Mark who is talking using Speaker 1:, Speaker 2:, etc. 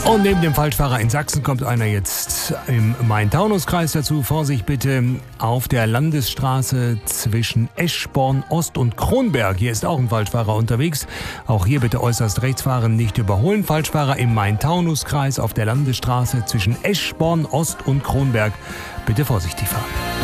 Speaker 1: Und neben dem Falschfahrer in Sachsen kommt einer jetzt im Main-Taunus-Kreis dazu. Vorsicht bitte auf der Landesstraße zwischen Eschborn Ost und Kronberg. Hier ist auch ein Falschfahrer unterwegs. Auch hier bitte äußerst rechts fahren, nicht überholen. Falschfahrer im Main-Taunus-Kreis auf der Landesstraße zwischen Eschborn Ost und Kronberg. Bitte vorsichtig fahren.